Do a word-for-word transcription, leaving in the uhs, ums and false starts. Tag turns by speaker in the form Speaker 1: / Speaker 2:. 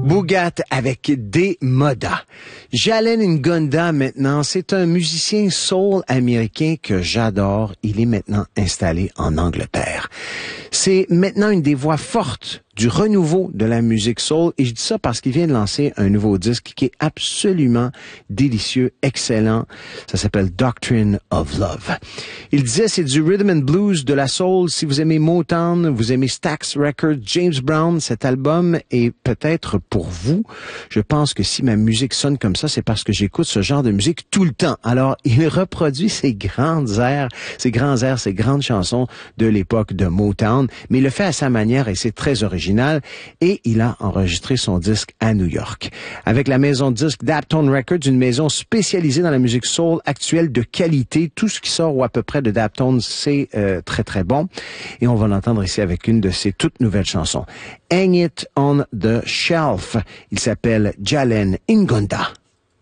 Speaker 1: Boogat avec des Moda. Jalen Ngonda maintenant, c'est un musicien soul américain que j'adore. Il est maintenant installé en Angleterre. C'est maintenant une des voix fortes du renouveau de la musique soul, et je dis ça parce qu'il vient de lancer un nouveau disque qui est absolument délicieux, excellent. Ça s'appelle Doctrine of Love. Il disait c'est du rhythm and blues, de la soul. Si vous aimez Motown, vous aimez Stax Records, James Brown, cet album est peut-être pour vous. Je pense que si ma musique sonne comme ça, c'est parce que j'écoute ce genre de musique tout le temps. Alors, il reproduit ces grandes airs, ces grands airs, ces grandes chansons de l'époque de Motown, mais il le fait à sa manière et c'est très original. Et il a enregistré son disque à New York. Avec la maison de disques Daptone Records, une maison spécialisée dans la musique soul actuelle de qualité. Tout ce qui sort ou à peu près de Daptone, c'est euh, très très bon. Et on va l'entendre ici avec une de ses toutes nouvelles chansons. Hang It on the Shelf. Il s'appelle Jalen Ngonda.